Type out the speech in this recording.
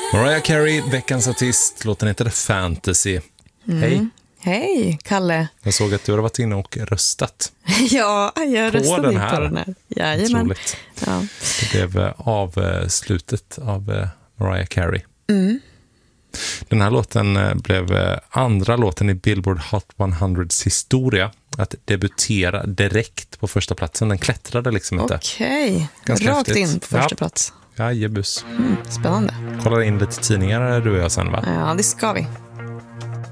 Mariah Carey, veckans artist. Låten heter Fantasy. Hej. Hej, Kalle. Jag såg att du har varit inne och röstat. Ja, jag röstade den här. på den här. Jajamän. Otroligt. Ja. Det blev avslutet av Mariah Carey. Den här låten blev andra låten i Billboard Hot 100s historia att debutera direkt på första platsen. Den klättrade liksom inte. Okej, Ganska rakt häftigt. in på första plats. Ja, jebus. Spännande. Kolla in lite tidningar du och jag sen, va? Ja, det ska vi.